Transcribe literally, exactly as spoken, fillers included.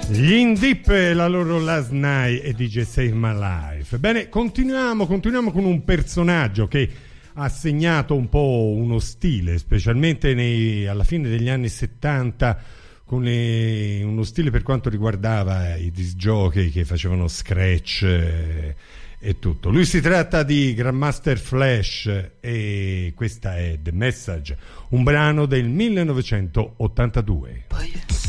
Gli In Deep, la loro Last Night e D J Save My Life. Bene, continuiamo, continuiamo con un personaggio che ha segnato un po' uno stile, specialmente nei, alla fine degli anni settanta, con le, uno stile per quanto riguardava i disc jockey che facevano scratch eh, e tutto. Lui si tratta di Grandmaster Flash e questa è The Message, un brano del millenovecentottantadue.